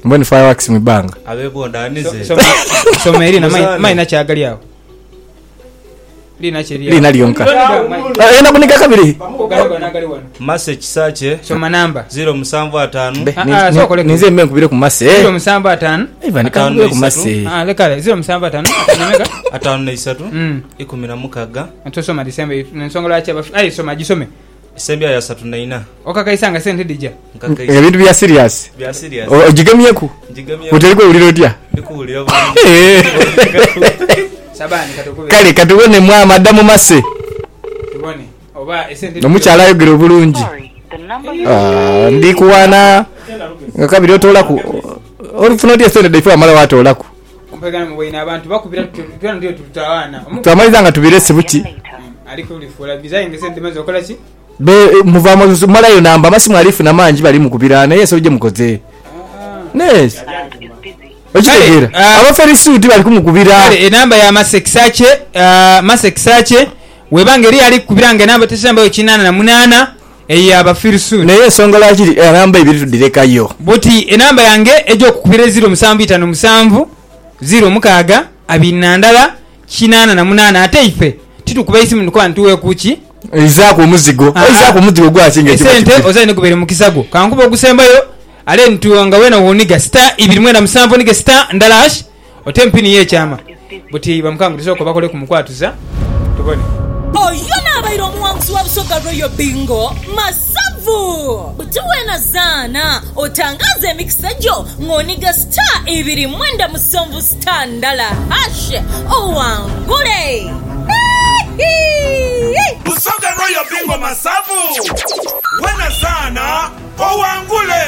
mboni fireworks mibanga abebonda anize soma eri na maina kyagali awo lina lyonka ena kunika kabiri mase kisache soma namba 075 nize mbe nkubire ku mase 075 iva nikabire ku mase lekale 075 atanameka 5 16 atosoma December nsongola acha soma gisome Sembia ya 34 okakaisanga sente dija ebintu bya serious ojigamyeku uteliko ulirotya ndikuulira bwangu sabani katokube kale katubone mwa madamu mase tubone oba esente nomukyala ayogera obulungi ndikuwana ngakabiri otolaku olufuna oti esente daifu amala watolaku mpegana mu bwina abantu bakubira tutwana ndio tutawana twamaliza nga tubirese buki aliko ulifula bizayi esente mazo okola ki be muvamo malayo namba masimu alifu na manji bali mukubirana yeso uje mukoze nes ochitegera abafari suit bali kumukubira enamba ya maseksache webangeri ali kubiranga namba tesamba 88 eya abafiri suit naye songola akiri namba ibiri tudireka yo buti enamba yange ejo kukubira 0757 06 abinandala 88 ate ife titukuba isimu ndiko antuwe kuchi izako muzigo gwa kinge sente ozane kubere mukisago kankuba ogusembayo ale ntuwanga wena woniga star 27 nige star ndalash otempini ye chama buti bamukangulisa ko bakole kumukwatuza tubone oyona abairo omuwanguzi wa Busoga Royal Bingo Masavu buti wena zana otangaze emikisajjo ng'oniga star 27 star ndala hash owangule Busoga Royal Bingo Masavu wena zana owangule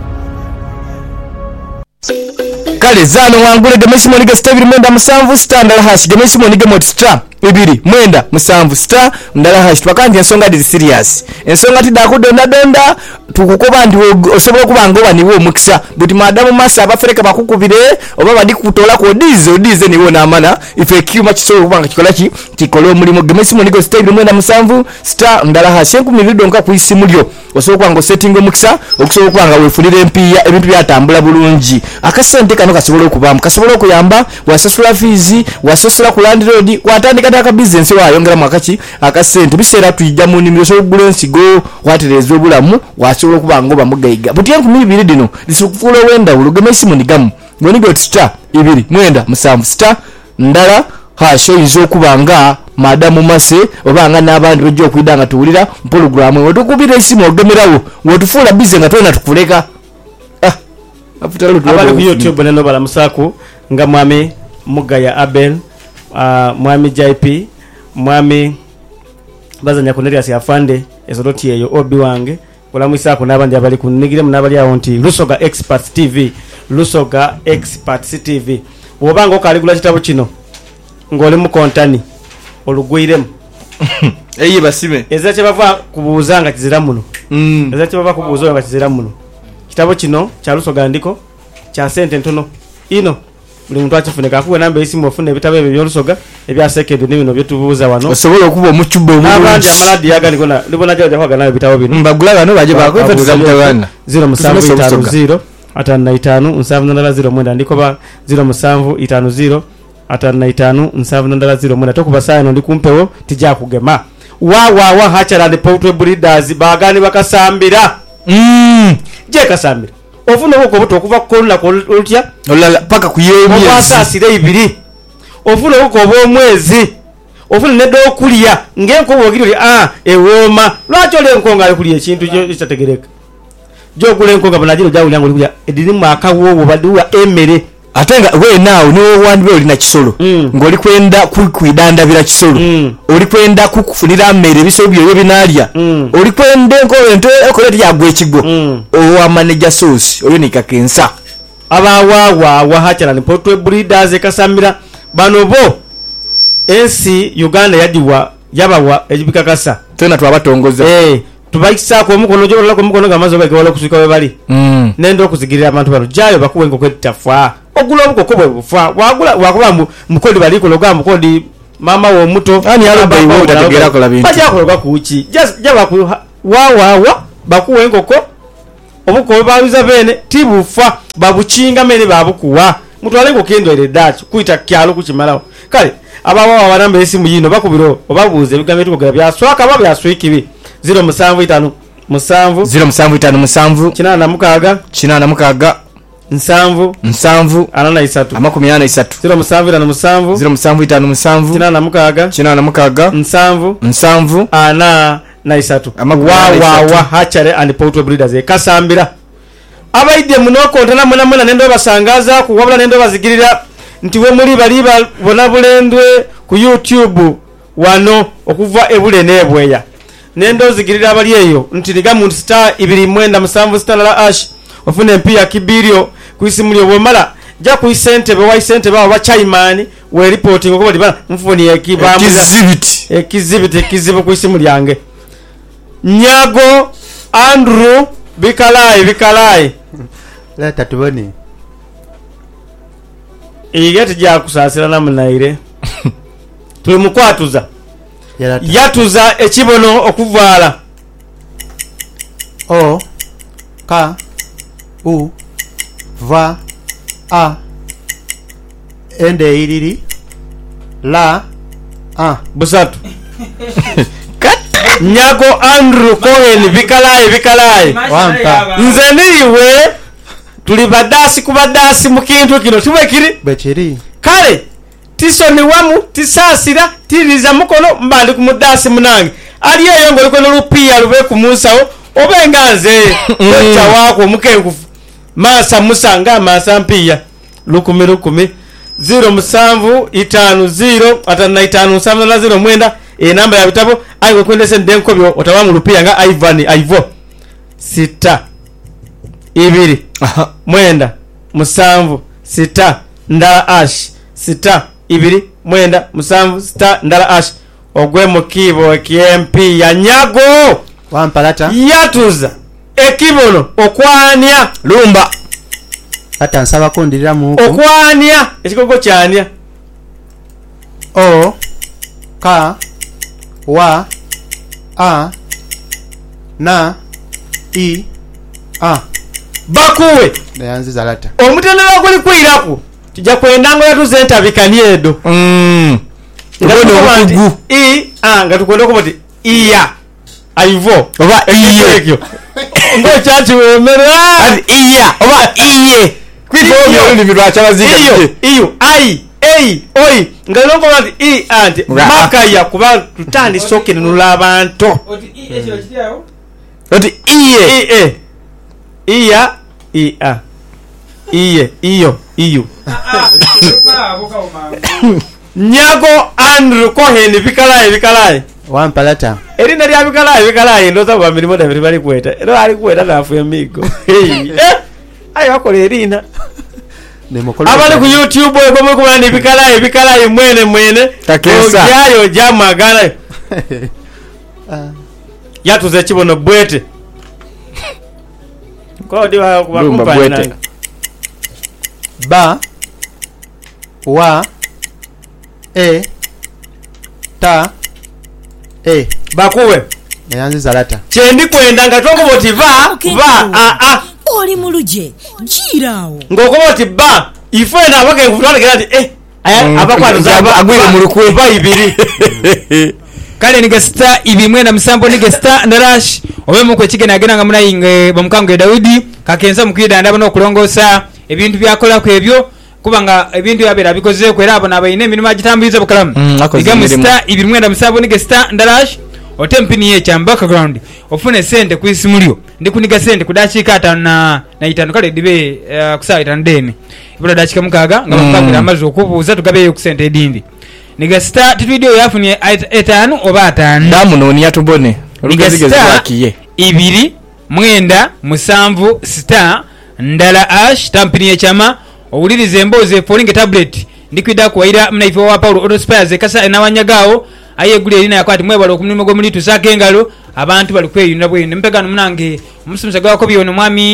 kale zano wangule gemesi moniga star 27 star ndala hash gemesi moniga mot star 27 star ndala hash twakanti ensonga ndi serious ensonga tidakudonda tukukoba ndi osobola kubanga oba niwo mukisa buti madamu masa abafereka bakukubire oba badi kutola ko dize niwo namana ife kiuma kisolo kubanga kikola ki kikola omulimo gemesi moniga star 27 star ndala hash enkumirido nka kuisimu lyo osobola kubanga setting omukisa okusobola kubanga wefunire empiya ebintu byatambula bulungi akasente kano kasobola okubamu kasobola okuyamba wasasula fees wasasula ku landlord watandika taka business wayongera mwakaki akasente bisera tuyija mu nimiro so gula ensigo watereza obulamu wasobola kubanga oba mugaiga buti enkumibiri dino lisukufula wenda ulugemesi munigamu ngonigo star 27 star ndala hasho izo kubanga madamu mase obanga nabandi bajjo kwidanga tuwulira program wetukubira isimu ogemerawo wotufula bize nga twena tukuleka abali ku YouTube neno bala musaku nga mwami Mugaya Abel mwami JP mwami bazanya Cornelius Afande ezoloti eyo obi wange ola musaku nabandi abali kunigire munabali awo nti Lusoga Experts TV obanga okaligula kitabo kino ngole mu kontani olugwiremu eyi basime ezache bava kubuuzanga kizira muno ezache bava kubuuzanga kizira muno kitabo kino kya Lusoga ndiko kya sente ntono ino buli muntu akifuneka akuwe namba esimu ofune ebitabo ebyo by'Olusoga ebya second n'ibino byetubuuza wano osobola okuba omuchubo obulungi abandi amaladi yagali kona libona jaja kwaga nayo bitabo bino mbagula bano baje bakwefatuza mutabana 0750 atanaitanu 700 mwenda ndiko ba 0750 atanaitanu 700 tokuba sayano ndikumpewo tija kugema wa hachara ne poultry breeders bagani bakasambira je kasambira ofuna uko buto okuva kolla kolutya olala paka kuyemye obasasire ibiri ofuna uko obomwezi ofuna nedo okuliya ngenko wogiri ewoma lwacho lenkonga ali kuliya ekintu kitategereka jo kulenkonga banajiro jawu lyango likulya edini mwakawo baduwa emere atenga we now no wandi we olina kisolo ngoli kwenda kwidandabira kisolo oli kwenda kukufunira mmere biso byo binalya oli kwenda nko ente okoleti yagwe ekigo o manager source oyo nikakensa abawa hachara ni poultry breeders ekasambira bano bo ensi Uganda yabawa ejibikakasa tena twabatongoza tubaikisa ko mukono jo lako mukono gamazo bake wala kusika we bali nendo kuzigirira abantu bano jayo bakuwe ngo kwetafa ogula obukoko bwe bufa wagula wakuba mukodi baliko loga mukodi mama wo muto ani aloba iwo utategera kola bintu baja ko loga kuchi just jaba ku wa bakuwe ngoko obuko babuza bene tibufa babuchinga mene babukuwa mutwale ngokendwere dachi kuita kyalo kukimalawo kale abawa abanamba esimu yino bakubiro obabuze bigambe tukogera byaswaka baba byaswikibi 075 musanvu 075 kinana na mukaga nsanvu anana isatu 075 kinana na mukaga nsanvu ana na isatu wa hachare and Porto Breeders kasambira abaide munoko ntana muna nendo basangaza kuwabula nendo bazigirira ntiwe muri bali bona bulendwe ku YouTube wano okuva ebule nebweya nendo zigirira abali eyo ntiriga mu star 2 star la ash ofune mpia kibirio kuisimuli obomala ja kuisente be waisente ba wachaimani we reporting ko bali bana mfuni ekibamu kizibu kuisimuli yange Nyago Andrew bikalai leta tubone igati ja kusasira namunaire tuli mukwatuza yatuza ekibono okuvala o ka u va a ende iriri la a busatu Nyago Andrew Cohen bikalai wampa nze niwe tuli badasi kubadasi mukintu kino tubekiri bechiri kale tisoni wamu tisasira tiriza mukono mbali kumudasi munange ali eyo ngoliko n'olupia lube kumunsawo obenganze wacha wako mukengufu masa musanga masa mpia lukumi 075 mwenda namba ya bitabo ayo kwendese ndenko byo otawamu lupia nga Ivo 6 2 mwenda musanvu 6 ndala ash 6 2 mwenda musanvu 6 ndala ash ogwe mukibo KMP ya Nyago wampalata yatuza ekibono okwanya lumba ata nsaba kondirira mu okwanya ekikogo kyanya o ka wa a na i a bakuwe nayanziza lata omutendera guli kwiraku tujja kwendanga yatuze entabikani edo nga tukwenda okuba ti iya Ivo oba iye ngokyaki wemera iya oba iye kwibyo olulimi lwakyabaziga iyo oi nga longoba ti anti makaya kuba tutandise okenenula abantu oti iye iya iyo Nyago Andrew Cohen bikalai wampalata erinda lya bikalai ndoza ba mirimo da bali kweta ero ali kweta nafu emigo ayo akola erina abali ku YouTube egomwe kubandi bikalai mwene Takesa. yayo jamagana yatuze kibono bwete kodi wa kumpanya ba wa ta bakuwe nayanziza lata kyendi kwenda nga tokoba oti va oli muluje jirawo ngokoba oti ba ifena abake kutwalekera ati abakwatuza agwire mu lukwe ba ibiri kale ni gesta ibimwenda musambo ni gesta ndarash obemu kwe kigena agena nga munayinge bamukango Daudi kakenza mukida ndabo no kulongosa ebintu byakola kwebyo kubanga ebintu yabera bikoze kwera abo nabayine emirimo agitambuliza bukalamu igamu star ibimwenda musambo ni gesta ndarash otempini ye chamba background ofune sente kwisimulio ndi kuniga sente kudachika atana na itano kale dibe kusawa itandeni ibula dachika mukaga nga mukagira amazo okubuza tugabe ku sente edindi niga star video yafunye etano oba atano ndamunoni yatubone olugazige zakiye 2 mwenda musanvu star ndala ash tampini ye chama owulirize emboze folinge tablet ndikwida kuwaira mnaivo wa Paulo Autospires kasa enawanyagawo ayegule erina yakwati mwebala okumulimo gwo mulitu sakengalo abantu balikweyunda bwene mpegano munange omusomesa gwako byono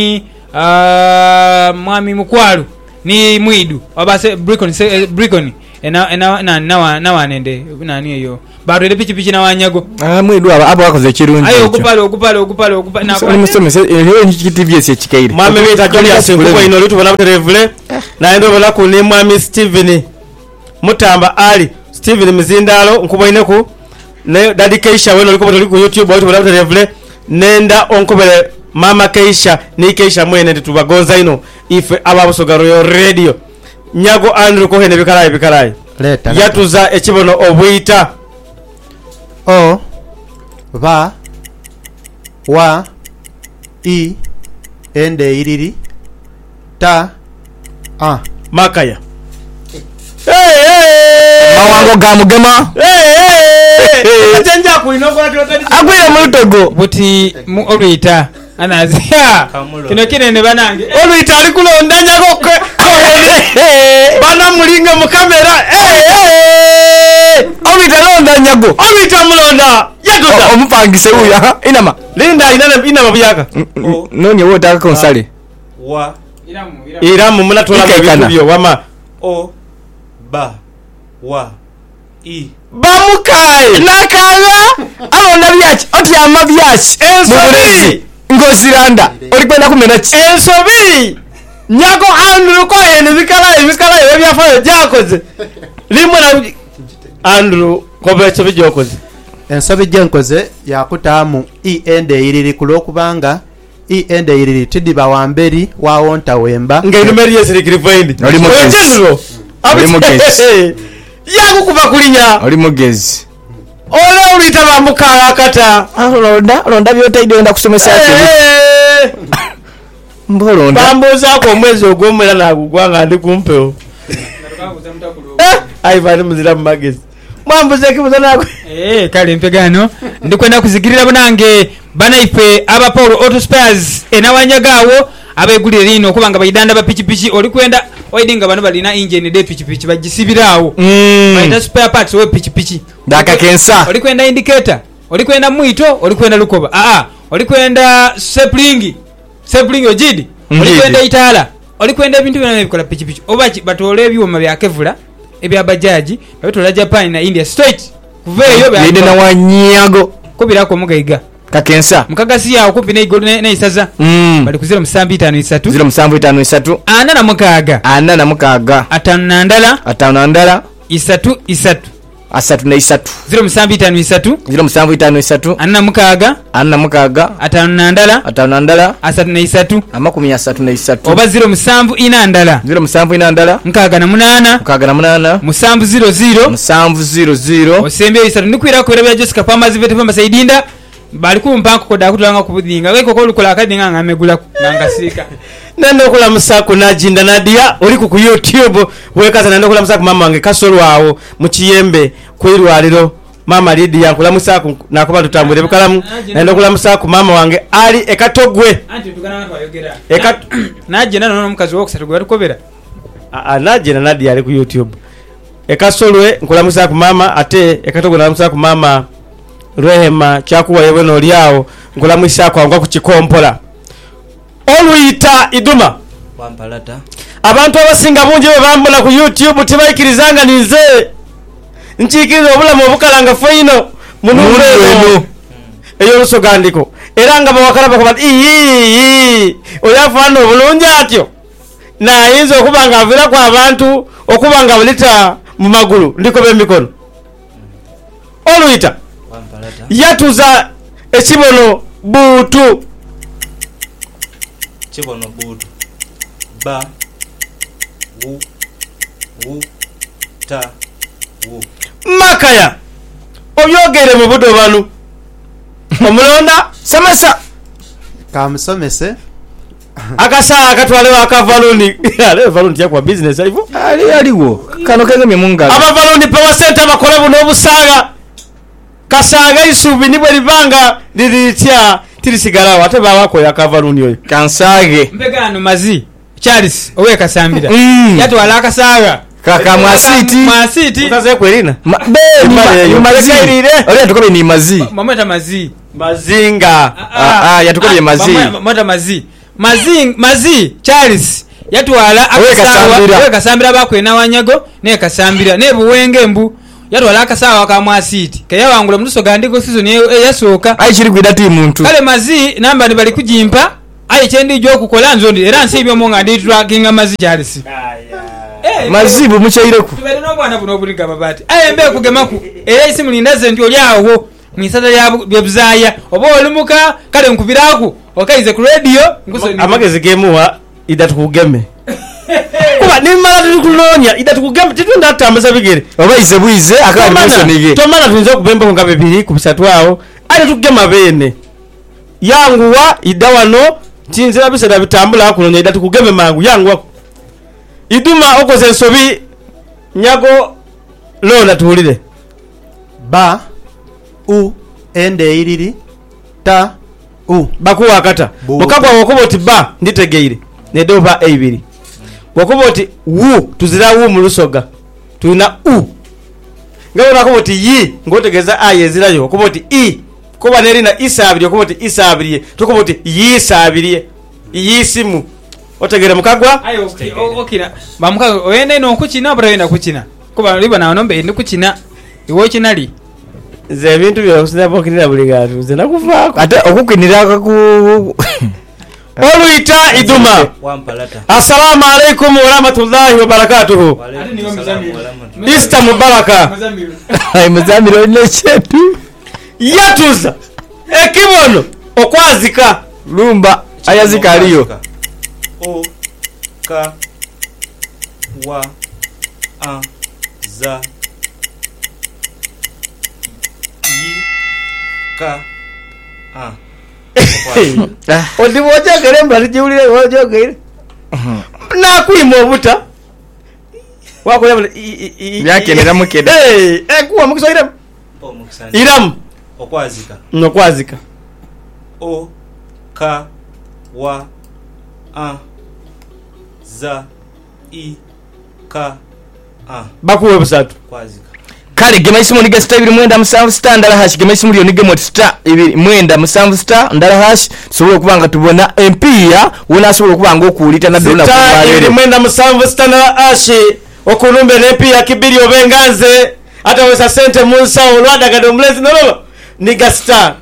mwami mukwalo ni mwidu abase bricon nawanende nani eyo batwere pikipiki nawanyago mwedu abo bakoze ekirungi ayo okupala oli musomesa eriyo TVS ekikaire mwami bita Julius nkuko ino lutu bana televule naendo bala ku ne mwami Steven Mutamba Ali Steven Mzindalo nkubo ineku ne Daddy Keisha weno liko ku YouTube watu bana televule nenda onkobele mama Keisha ni Keisha mwene tubagonza ino ife ababusoga Royal Radio nyago Andrew ko hene bikarayi leta yatuza ekibono obuyita o ba wa I ende iriri ta a makaya mawango gamugema atenja kuinoko agwire mutogo buti olwita anazia kino kinene banange olwita ali kulonda nyago bana mulinga mu kamera olwita londa nyago olwita mulonda yatuza omupangise uya inama linda inama buyaka nonye wotaka konsale wa iramu munatola bibyo wama o ba wa I bamukai nakala alonda byaki otyama byaki ensobi ngosiranda olikwenda kumena ki ensobi nyago Andrew ko hene bikala ebyafayo jakoze limwe na Andrew ko becho bijokoze ensobi jenkoze yakutamu I ende iriri kulokubanga I ende iriri tidiba wamberi wawonta wemba ngene meri yesirikiri find oli mugezi yangu kuba kulinya oli mugezi ole ulita bamukala akata londa byotaide enda kusomesa ati mbolonda bambuza ko mwezi ogwomwera nagugwanga ndi kumpeo aivani muzira magezi mwambuze kibuza nako kale mpegano ndikwenda kuzigirira bunange banaife aba Paul Auto Spares enawanyagawo abegulire lino kubanga bayidanda ba pichipichi oli kwenda oidinga bano balina engine de pichipichi bagisibirawo bayita spare parts we pichipichi daka kensa oli kwenda indicator oli kwenda mwito oli kwenda lukoba oli kwenda sapling ojidi oli kwenda itala oli kwenda ebintu byonna ebikola pichipichi obachi batole ebyuma byakevula ebya bajaji babitola Japan na India straight kuveyo bide na wanyago kubirako mugaiga kakensa mukagasi yawo kumpi ne igolo ne isaza bali kuzira musambi 53 ana na mukaga atano ndala isatu asatu na isatu 0753 ana mukaga atano ndala asatu na isatu amakumi asatu na isatu oba 07 ndala nkaga na munana musambu 00 osembe isatu nikwira ko rebe Jessica Pamazi vete pamba saidinda bali kumpanko koda kutulanga kubudinga weko ko lukola akadinga ngamegula ngangasika nando kula musako najinda nadia oli ku YouTube wekaza nando kula musako mama wange kasolwawo mu kiyembe kwirwaliro mama Lydia kula musako nakuba tutambule bukalamu nando kula musako mama wange ali ekatogwe anti tukana bayogera naje nano mukazi wo kusatu gwatukobera naje na nadia ali ku YouTube ekasolwe nkula musako mama ate ekatogwe na musako mama Rehema chakuwa yeweno lyao ngula mwisako angwa kuchikompola oluyita iduma wampalata abantu abasinga bungi bambona ku YouTube tibayikirizanga ninze nchikiriza obulamu obukalanga foino munungu eyo lusogandiko era nga bawakala bakubati oyafano bulungi atyo nayinza okubanga avira ku abantu okubanga bulita mu magulu ndiko b'emikono oluyita yatuza ekibono butu kibono butu ba wu ta wu makaya obyogere mu budo banu omulonda somesa kamusomese akasaa akatwalewo akavaluni valuni tyakwa business alivo aliwo kano kegemye mungalo abavaluni power center bakola buno obusaaga kasaaga isubi nibwe libanga lilitya tilisigalawo ate bawakoya akavaluni oyo kansage mpegano mazi Charles owe kasambira yatwala akasaaga kaka mwasiti utaze kwelina mazire oli atukobe ni mazi mamata mazi mazinga yatukobe mazi mamata mazi Charles yatwala Kasambira. akasawa kasambira bakwena wanyago ne kasambira ne buwenge mbu yatwala akasawa ka mwasiti kayawangula mtuso gandiko season yasooka ayi kiri gwida ti muntu kale mazi namba ni bali kujimpa ayi kyendi jo kukola nzondi era nsibyo monga ndi tracking mazi kyalisi mazibu mukyaireku tubere n'obwana buno obuliga babati ayembe kugemaku era isimu lindaze ndi olyawo mwisata byebuzaaya oba olimuka kale nkubiraku okaize ku radio amagezi gemuwa idatukugeme kuba nimala tulikunoonya idatukugeme titunda atambaza bigere oba ize bwize akali musonige tomala tuyinza okubembako nga bibiri ku bisatu awo ate tukugema bene yanguwa idda wano kinzira bisera bitambula kunonya idatukugeme mangu yanguwako iduma okoze ensobi nyago lona tuwulire ba u ende iriri ta u bakuwa akata mukagwa wakuba oti ba nditegeire nedde ba eibiri wakuba oti wu tuzira wu mu lusoga tulina u nga wakuba oti yi ngotegeeza ayi ezirayo wakuba oti i kuba nerina isaabiri wakuba oti isaabiriye tukuba oti yisaabiriye yisimu otegere mukagwa ayo okina bamuka oyenda ino okukina obra yenda kukina kuba liba nawo nombe ndi kukina iwo kinali ze ebintu byokusinza bokinira buli gatu nze nakufaako ate okukinira akaku oluyita iduma Wampalata. assalamu alaikum warahmatullahi wabarakatuhu ista mubaraka ayi muzamire olina ekyetu yatuza ekibono okwazika lumba ayazika aliyo O ka wa a za yi ka a odi wojogere mbali jiwulire wojogere nakwima obuta wakola byakenera mukeda kuwa mukisa iramu o mukisani iramu okwazika nokwazika o ka wa a za i ka a bakuwe busatu kwazika kale gema isimu nige star 2 star ndala hash gema isimu lyo nige mot star 2 star ndala hash tusobole okubanga tubona empia wona asobola okubanga okuwulita nadde olina mwenda musanvu sitandala ashi okulumbe n'empia kibiri obenganze atawesa sente munsawo lwadagade omulezi nololo niga star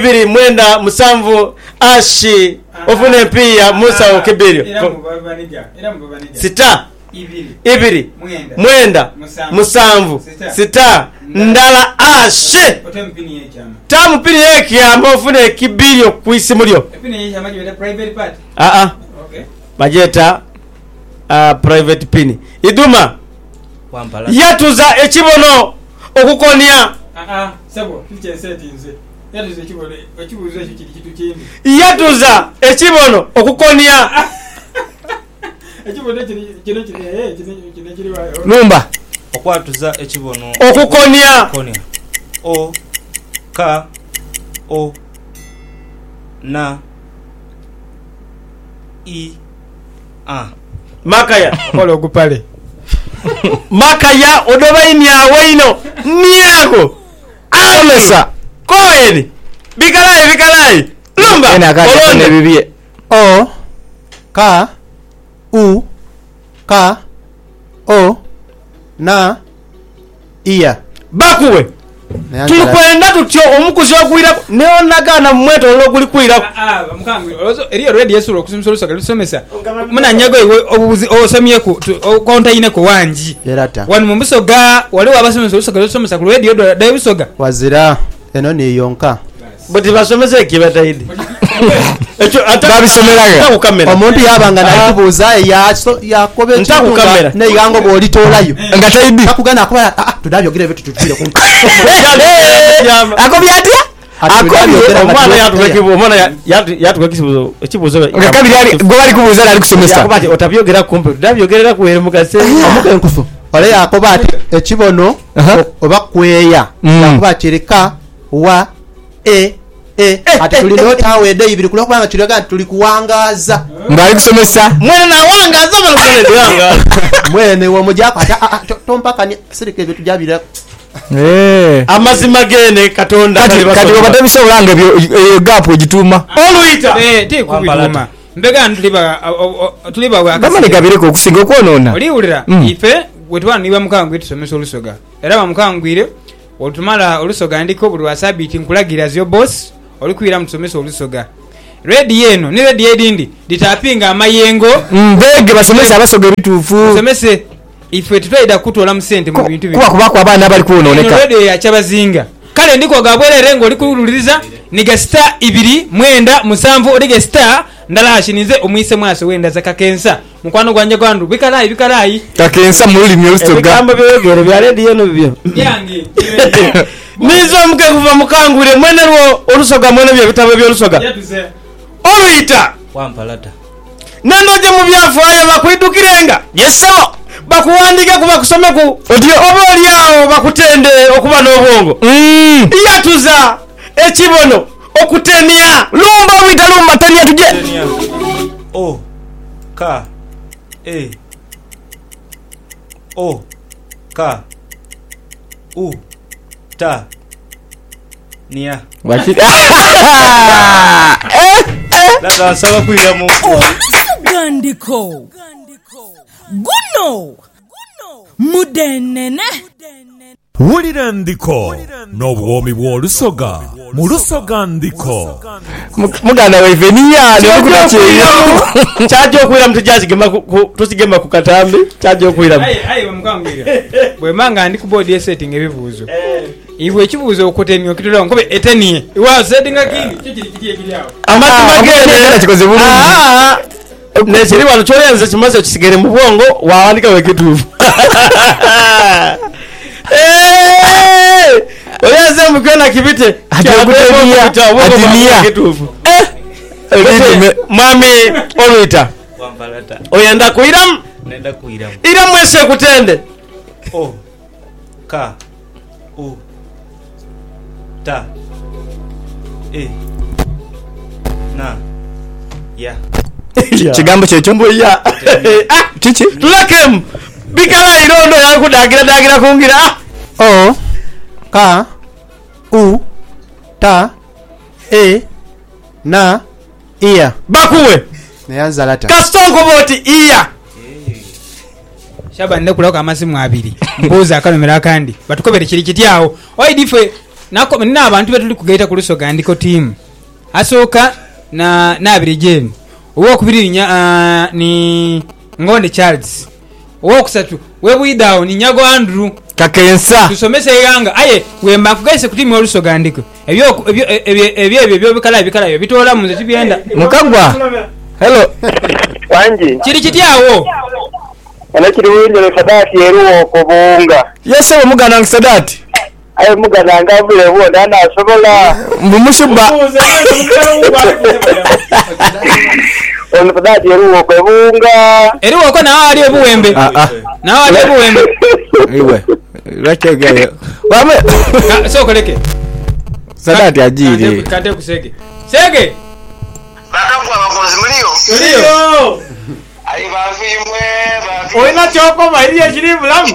2 ashi ofuna empia munsawo kibiri sita ibiri mwenda musanvu sita ndala ashe tamupini yekyama ofuna ekibiri okuisimu lyo bajeta private pin iduma Wampalata. yatuza ekibono okukonya yatuza ekibono okukonya lumba okwatuza ekibono okukonya konya o ka o na i a makaya kola ogupale makaya odobainyaweino niago amesa koeni bikalayi lumba ene akatone olonde bibye o ka u ka o na iya bakuwe tulikwenda tutyo omukuzi ogwirako neonagana mumwetololo ogulikwirako eriyo redi yesula okusomesa olusoga lusomesa munanyago iwe obubuzi osomyeku kontayineko wangi yerata wano mumusoga waliwo abasomesa olusoga lusomesa ku rediyo ddayo busoga wazira eno niyonka buti basomesa ekibatayidi babisomeraga ntakukamera omuntu yabanga nakubuuza yakoba Ntakukamera. neyango bwolitoolayo nga tayidi akugana akuba tudabyogere byo tututire ku akobya atya omwana yatuka ekibuuzo nga kabiri ali gwe bali kubuuza ali kusomesa yakuba ati otabyogera kumpe tudabyogerera kuwere mukase omuka enkufu ole yakoba ati ekibono oba kweya yakuba kirika wa ati tulina otawedde ibiri kulokubanga kiraga nti tuli kuwangaza ng'ali kusomesa mwene nawangaza balonediwangaza mwene womujako ati tompakanya sirika ebyo tujabira amazima gene katonda kati obadde bisobola nga eyo gaapu ogituuma oluyita tekubituma mbega tuliba Gama negabireko okusinga okwonona. oliwulira ife wetwanibwa mukangwire tusomesa olusoga era bamukangwire otumala olusoga ndiko buli wasabiti nkulagira zyo boss olikwira mutusomesa olusoga ready yeno ni ready edindi ditapinga amayengo Mbege basomesa abasoga ebituufu. somese ife tutwaida kutola musente mu bintu Kuba kubako abaana abali kuwononeka. ready ya chabazinga kale ndiko gabwere ngo likululiriza niga star 2 mwenda musanvu olige star ndalashi nize omwise mwaso wenda zakakensa mukwano gwanje gwandu bikalayi Kakensa mu lulimi olusoga. Ebigambo byogero bya radio no bibyo. yange Nizo mke kuva mukangure mwene lwo olusoga mwene bya bitabo by'olusoga. yatuze Oluyita wampalata nandoje mu byafaayo bakwidukirenga. Yesebo. Bakuwandike kuba kusomeku. Odio. Oba olyawo bakutende okuba n'obwongo. Yatuza ekibono okutemya. Lumba wita lumba tania tuje. Tenia. O K E O K U Ta Nia. Wakiti. Lata asaba kuira mu Olusogandiko guno mudenene Wulira ndiko n'obwomi bw'olusoga mu lusoga ndiko. Muganda waife niya nekukuta cheyo. Chajo kuira mtujazigema tusigema ku katambi. Chajo kuira. ayi bamukangwire bwe manga ndi ku board ye setting ebibuzo iwe kibuzo okutemya okitula nkobe etenie iwa setting kingi kyo kiri awo Amazima gene kikoze bulungi. Nesiri wano cholenze kimaze kisigere mu bwongo wawandika wekitufu. Oyaze mukena kibite. Akutemya atinia. Mwami oluyita. wampalata Oyenda kuiram nenda kuira mu ira mwese kutende. O K U Ta E Na Ya. Kigambo kyekyo mboya. Chichi. Tulakem bikala irondo yakudagira kungira. O K U Ta E Na Iya Bakuwe neyanza lata kastonko boti iya. shaba ndekulawo amasimu abiri mbuza akanomera kandi batukobere kiri kityawo oidife nako nina abantu betuli kugaita ku lusoga ndiko team asoka na abiri jeni uwo kubiri ni Ngonde Charles uwo kusatu webuidawo ni Nyago Andrew Kakensa. tusomese yanga aye wemba kugaise ku team olusoga ndiko ebyo bikala bitola mu nze byenda Mukagwa. Hello. Wanji kiri kityawo ana kiri winjele Sadati eruwo kubunga Yesebo muganda Sadati. ayi mugana ngavule bo ndana asobola Mumushuba. ono Sadati eruwo kubunga eriwo ko nawo ali obuwembe nawo ali obuwembe Iwe. Rakege. Wame. sokoleke Sadati ajiri. kate kusege sege bakangwa abakozi muliyo tuliyo ayi bafimwe Oina choko mairiye kiri bulamu.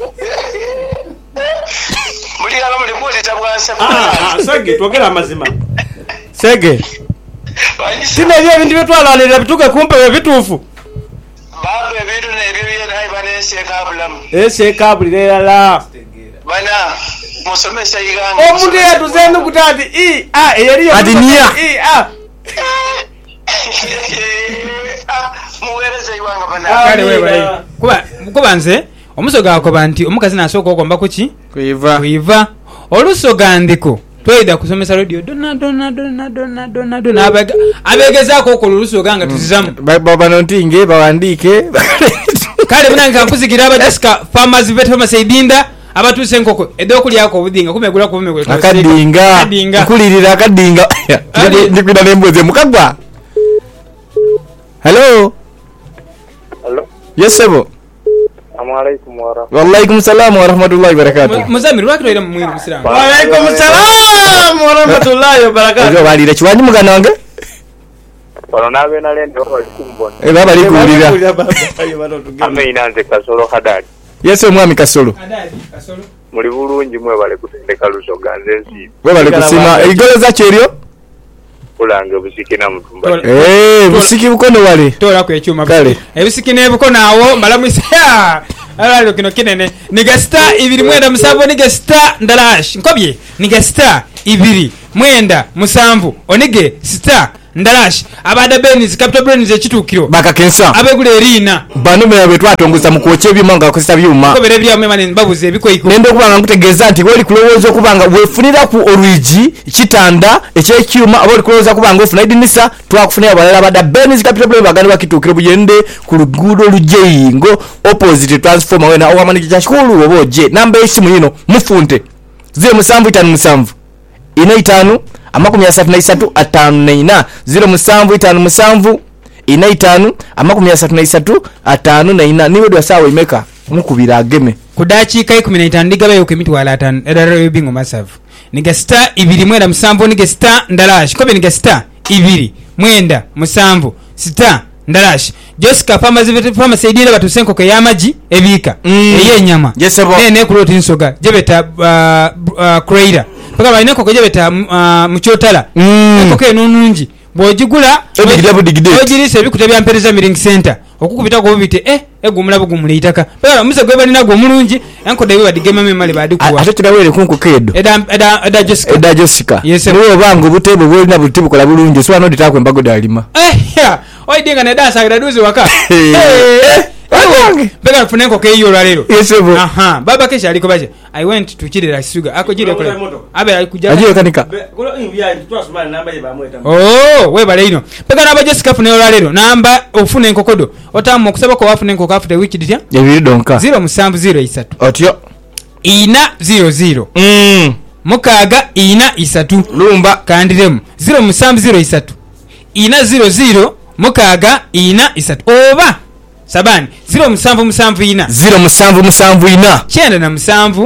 muri aba muri kuti tabwasa Sege twogera amazima. Sege. Sina byo bintu byetwalalira bituke kumpe bitufu. babu ebintu nebyo byera ayi banese kabulamu Ese kabulira la. bana musomesa iganga Omuntu yatuzenu kutati I A eyeriyo. Adinia. I A. muwereze iwanga bana kale wewe kuba nze omusoga akoba nti omukazi nasooka okomba kuki kuiva olusoga ndiko tweda kusomesa radio dona abegezaako okola olusoga nga tuzizamu Bano ntinge bawandike. kale munange nkuzikira abadasika farmers vet pharmacy idinda abatuse enkoko edokulyako obudinga kumegula kubumegula Akadinga. Kulirira akadinga. Ndikwida nembuze Mukagwa. Hello. Hello. Yesebo. Assalamu alaikum wa Waalaikum salam wa rahmatullahi wa barakatuh. muzamiri lwakitoira mumwiri musiramu Wa alaikum salam wa rahmatullahi wa barakatuh. Ejo balira kiwanyi mugana wange? Wano nabe nalende bali kumbona. Bali kulira. Ameina nze Kasolo Hadadi. Yesu mwami Kasolo. Muri bulungi mwe bale kutendeka lusoga nze nsi. Bwe bali kusima igolo za cheryo? kulanga obusikina mutumba. Busiki bukono wale. Tola ku ekyuma. Kale. Ebisiki n'ebukono awo malamwisa. Alalo kino kinene. Niga star 2 niga star ndalash. Nkobye. Niga star 2 onige star ndalash. Abada Benis Capital Brains ekitukiro. Baka kensa. Abegule erina. Bano mwe betwatongoza mu kwocha ebyumanga akozesa byuma. Kobere bya mwe babuze ebikoyiko. Nendo kubanga nkutegeeza nti woli kulowooza okubanga wefunira ku origi kitanda ekyekyuma aboli kulowooza kubanga ofuna idinisa twakufunira abalala abada Benis Capital Brains bagani bakitukiro buyende ku luguudo lujeyingo opposite transformer wena owamaniki kyashikulu oboje namba esimu yino mufunte 0757 ine 5 amakumi 33 5 0757 ine 5 amakumi 33 5 niwe dwa sawa imeka mukubira ageme kudakiika 15 ndigabayo ku emitwalo 5 erara ebingo masavu niga star 2 niga star ndalash kobe niga star 2 star ndalash Jessica pama saidira batusenko ke yamaji ebika eyenyama ne kuloti nsoga jebeta creator paka baineko ko jebeta muchotala eko ke nunungi bwojigula ojirise ebikuta bya mpereza milling center okukubita ko bite egumula bugumula itaka paka muze gwe bali nago mulungi enko dewe badigema memali badikuwa ate tudawere kunku kedo eda Jessica niwe bangu butebo bwe na butibu kola bulungi so anodi takwe mbago dalima oidinga ne dasa graduzi waka bega funenko ke iyo lero baba kesha aliko baje I went to Chidera Sugar ako jire kole abe alikuja ajiye kanika we bale ino bega naba Jessica funenko lero namba ofune enkokodo otamu okusaba ko wafune enko after week ditya yabiri donka 0703 otyo ina 00 mukaga ina 3 lumba kandiremu 0703 ina 00 mukaga ina 3 oba sabani 07 ina 07 chenda na msamvu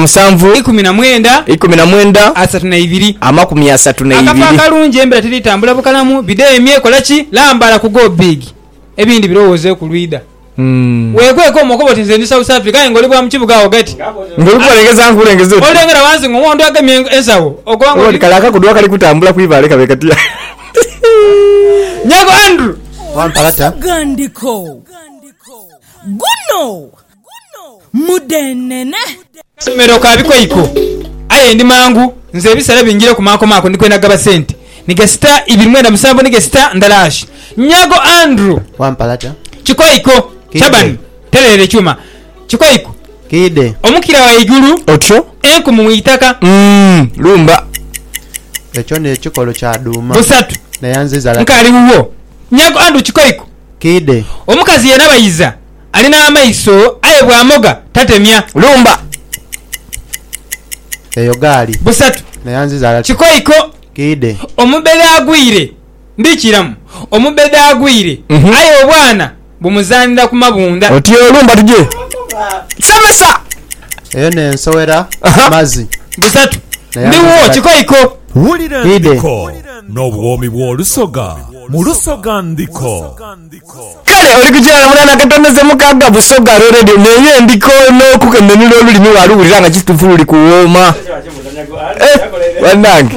19 32 amakumi 32 akafa kalungi embera tilitambula bukalamu bidemye kolaki lambala ku go big ebindi birowoze ku lwida wekweko omukobo tinze South Africa ngoli bwa mkibuga ogati ngoli kulengeza nkulengeza olengera wanzi ngomondo agamye ensawo okwango oli kalaka kudwa kali kutambula kwibale kabekatia nyago Andrew wampalata gandiko guno mudenene mero kabikoyiko aye ndi mangu nze bisala bingire ku mako ndikwenda gaba sente niga star 2 niga star ndalash nyago Andrew wampalata chikoyiko chabani telere chuma chikoyiko kide omukira wa iguru otyo enku muitaka lumba ekyo ne chikolo cha duma busatu nayanziza la nkali wuwo nyago Andrew chikoyiko kide omukazi yena bayiza alina amaiso aye bwamoga tatemya lumba eyo gali busatu nayanziza la chikoyiko kide omubede agwire ndikiramu omubede agwire aye obwana bumuzanira ku mabunda otyo lumba tuje samesa eyo ne nsowera mazi busatu ndiwo chikoyiko wulira ndiko n'obwomi bw'olusoga mu lusoga ndiko kale oli kujana munana katoneze mukaga busoga already neye ndiko n'okukenenera olulimi waluwulira nga kitufu luli kuwooma wanange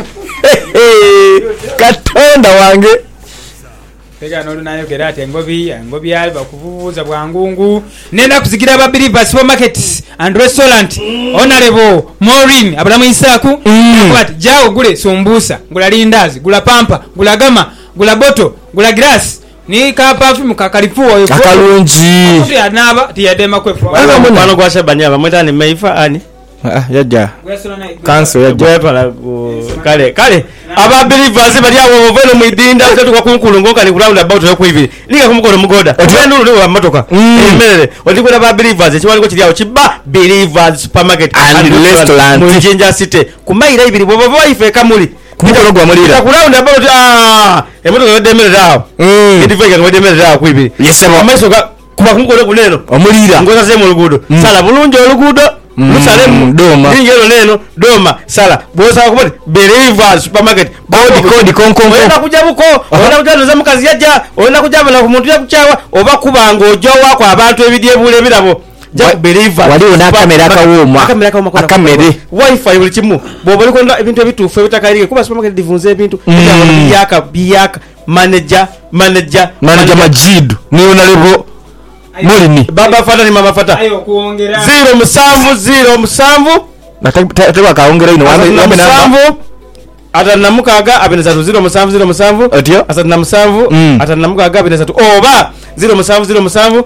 katonda wange pega no lunayo kerate ngobi alba kuvuvuza bwangungu nenda kuzigira ba Believers Supermarket and Restaurant honorable Maureen abulamu Isaku kwati jao gule sombusa gula lindazi gula pampa gula gama gula boto gula grass ni ka perfume ka kalifuo yo akalungi kuti anaba tiyadema kwefu bano gwasha banyaba mwetani meifa ani yajja kanso yajja pala kale aba Believers bali awo boveno mwidinda zetu kwa kunkulungo kali round about yo kwibiri nika kumukolo mugoda otwendo lule wa motoka emelele otikwenda ba Believers chiwali ko chiliawo chiba Believers Supermarket and Restaurant mu Jinja City kumaira ibiri bobo ife kamuli kumukolo gwa mulira ku round about emotoka yodemere dawo ndivega yodemere dawo kwibiri yesema amasoka kuba kumukolo kuleno omulira ngoza zemu lugudo sala bulungi olugudo Musalemu doma ngelo leno doma sala bosa kuboti Believers Supermarket kodi konkonko wenda kujabuko wenda kujaza mukazi yajja wenda kujabana ku muntu yakuchawa oba kubanga ojo wako abantu ebidyebule birabo just believer waliwo n'akamera akawoma akamere wifi buli kimu bw'oba olikonda ebintu ebituufu ebitakairike kuba supermarket divunze ebintu biyaka manager Majidu niyo nalebo mulini baba fata ni mama fata ayo kuongera 0707 nataka kaongera ino wambe namba atanamukaga abeneza 0707 otyo asatanamusanvu atanamukaga abeneza oba 0707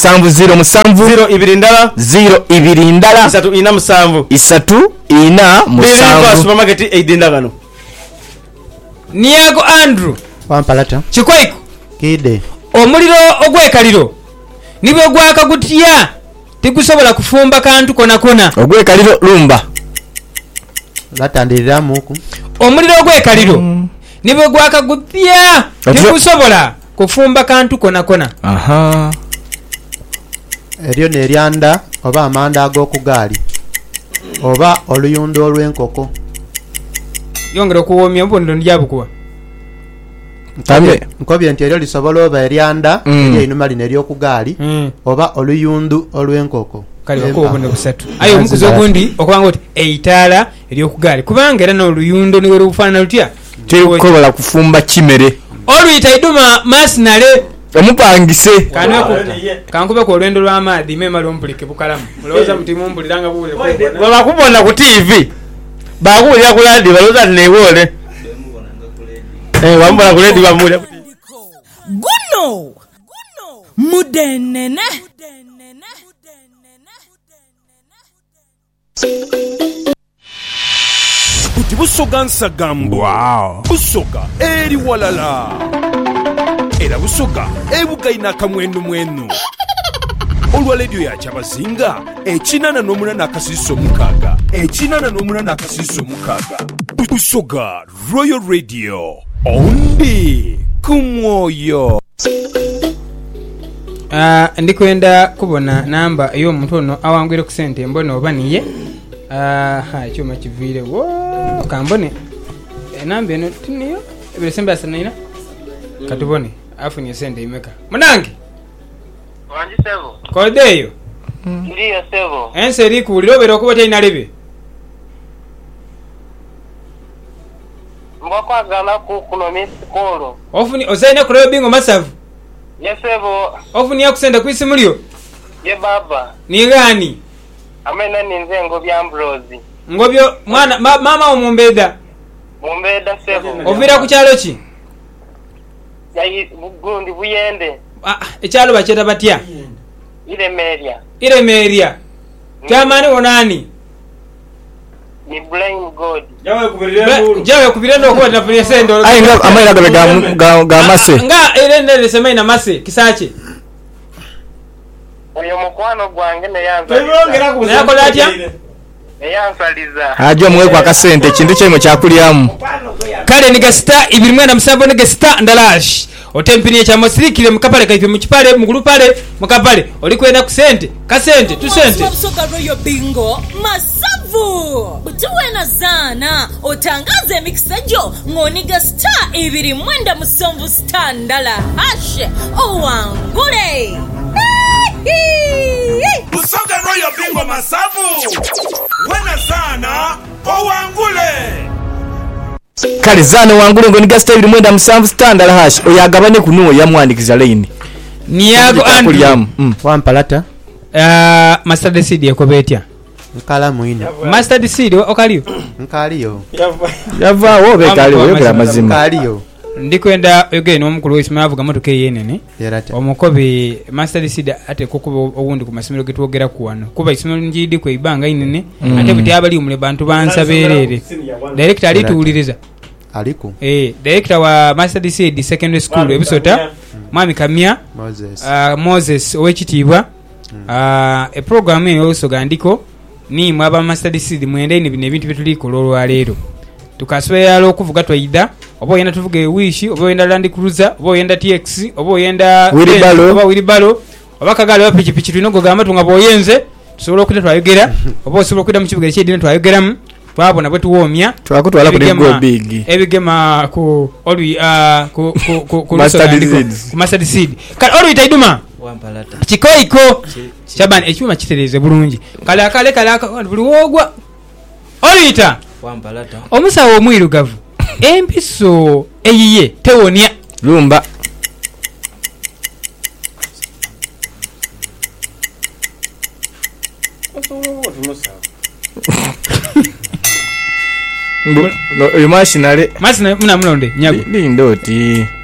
0 ndala 3 ina musanvu musanvu supermarket eidindagano niyago Andrew wampalata Chikwaiko kide omuliro ogwekaliro nibwe gwaka gutya tigusobola kufumba kantu kona ogwekaliro lumba latandilira muku omuliro ogwekaliro nibwe gwaka gutya tigusobola kufumba kantu kona aha eryo neryanda oba amanda ag'okugaali oba oluyundo olw'enkoko yongera okuwomya obundo ndyabukuwa nkobye nti eryo lisobola oba eryanda eryeinuma lino ery'okugaali oba oluyundu olw'enkoko kale obundo busatu ayo omukuzi ogundi okubanga oti eitaala ery'okugaali kubanga era n'oluyundo niwe lufaanana lutya terukobola kufumba kimere oluyita iduma masinale omupangise kankubeko olwendo lw'amaadi mema lwompulike bukalamu mulowooza mutimu mpuliranga buwule bakubona ku TV bakuwulira ku ladi balooza newoole wambona ku ladi bamule guno mudenene kuti Busoga nsagambo Busoga eri walala era Busoga ebugaina akamwenu olwa radio ya Kyabazinga ekinana n'omunana akasiso mukaaga Busoga Royal Radio ondi kumwoyo ndikwenda kubona namba ey'omuntu ono awangwire ku sente mbone oba niye ekyuma kiviire kambone enamba eno tiniyo ebiresembe asanaina katubone afunye sente imeka munange wanji sebo kodeyo ndiyo sebo ense erikuwulira obeera okuba teinalebe mbakwagala kuno misikolo ofuni ozaine kuleba bingo masavu ye sebo ofuni yakusenda kwisimu lyo ye baba ni gani amena ninze ngobya Ambrosi ngobyo mwana mama omumbeda sebo ovira ku kyalo ki yayi bugundi buyende ekyalo bakyeta batya iremeria kyamani wonani ni blame god jawe kubirendo okuba nafunye sente ayinga amaira ga mase nga erendele semaina mase kisache oyo mukwano gwange neyakola atya eyansaliza ajo mwe kwa kasente ekintu kyemo kyakulyamu kale nigasita 27 nigasita ndalash otempini cha mosirikire mukapale kaife mukipale mugulupale mukapale olikwenda ku sente kasente tu sente Busoga Royal Bingo masavu butuwena zana otangaze mixajo ngoniga star 27 star ndala hash owangule Busoga Royal Bingo masavu wena sana owangule kale zana wangule ngoniga star 27 star ndala hash oyagabane kunuo yamwandikiza line niyago Andrew wampalata mustard seed yakobetya nkalamu ina mustard seed okaliyo nkaliyo yavaawo bekaliyo yogera mazima nkaliyo ndikwenda yogere n'omukulu w'essomero avuga motoka eyenene yerate omukobi mustard seed ate kukuba obundi ku masomero getwogera ku wano kuba isomero njidi kwe ibanga inene ate buti abali umule bantu bansaberere director alituwuliriza aliku director wa mustard seed secondary school ebisota mwami Kamya Moses owekitiibwa program eyo Busoga ndiko ni mwaba mustard seed mwende ni bintu bitulikola olwaleero tukasobola okuvuga twaida oba oyenda tuvuge wish oba oyenda Land Cruiser oba oyenda TX oba oyenda Wilibalo oba kagala oba pichipichi tunogo gamba tunga boyenze tusobola okudda twayogera oba osobola okudda mu kibuga ekyedini twayogeramu twabona bwe tuwomya twakutwala kuli go big ebigema ku oli ku mustard seed kale oli itaiduma wampalata kikoiko Shaban ekyuma kitereze bulungi kale buli wogwa olita wampalata omusawo omwirugavu empiso eyiye tewonya lumba oyo mashinale masina muna mulonde nyago lindoti